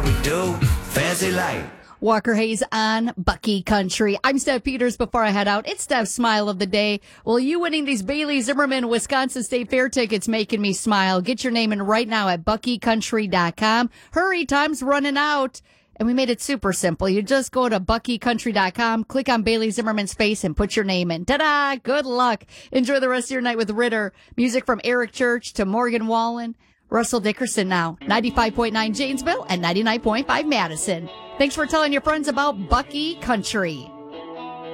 we do. Fancy life. Walker Hayes on Bucky Country. I'm Steph Peters. Before I head out, it's Steph's Smile of the Day. Well, you winning these Bailey Zimmerman Wisconsin State Fair tickets making me smile. Get your name in right now at BuckyCountry.com. Hurry, time's running out. And we made it super simple. You just go to BuckyCountry.com, click on Bailey Zimmerman's face, and put your name in. Ta-da! Good luck. Enjoy the rest of your night with Ritter. Music from Eric Church to Morgan Wallen. Russell Dickerson now. 95.9 Janesville and 99.5 Madison. Thanks for telling your friends about Bucky Country.